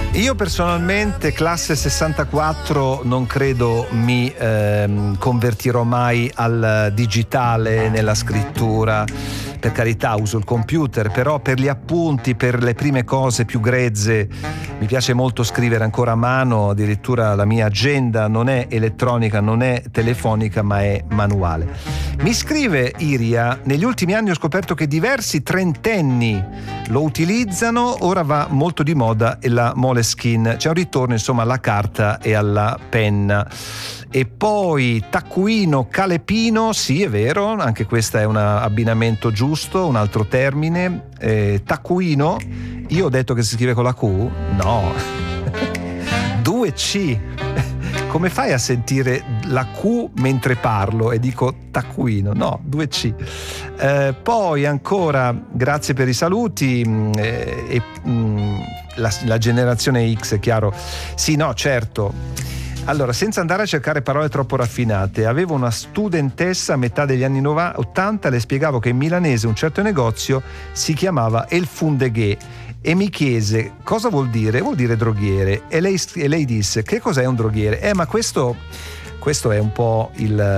Io personalmente, classe 64, non credo mi convertirò mai al digitale nella scrittura. Per carità, uso il computer, però per gli appunti, per le prime cose più grezze, mi piace molto scrivere ancora a mano. Addirittura la mia agenda non è elettronica, non è telefonica, ma è manuale. Mi scrive Iria: negli ultimi anni ho scoperto che diversi trentenni lo utilizzano, ora va molto di moda la Moleskine, c'è un ritorno insomma alla carta e alla penna. E poi taccuino, calepino, sì, è vero, anche questo è un abbinamento giusto, un altro termine. Taccuino, io ho detto che si scrive con la Q? No. 2C. Come fai a sentire la Q mentre parlo e dico taccuino? No, 2C. Poi ancora, grazie per i saluti. La generazione X, è chiaro. Sì, no, certo. Allora, senza andare a cercare parole troppo raffinate, avevo una studentessa a metà degli anni 80, le spiegavo che in milanese un certo negozio si chiamava El Fundeghe e mi chiese cosa vuol dire. Vuol dire droghiere, e lei disse: che cos'è un droghiere? Ma questo è un po'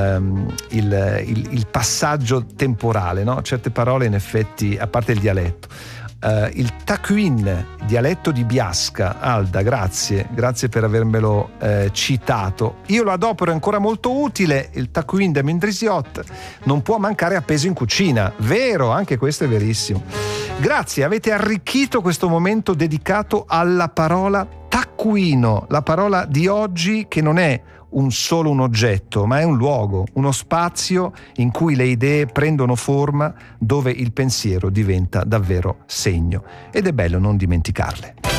il passaggio temporale, no? Certe parole in effetti, a parte il dialetto. Il Tacuin, dialetto di Biasca. Alda, grazie per avermelo citato. Io lo adopero, è ancora molto utile. Il Tacuin de Mendrisiot non può mancare appeso in cucina. Vero, anche questo è verissimo. Grazie, avete arricchito questo momento dedicato alla parola taccuino, la parola di oggi che non è solo un oggetto, ma è un luogo, uno spazio in cui le idee prendono forma, dove il pensiero diventa davvero segno. Ed è bello non dimenticarle.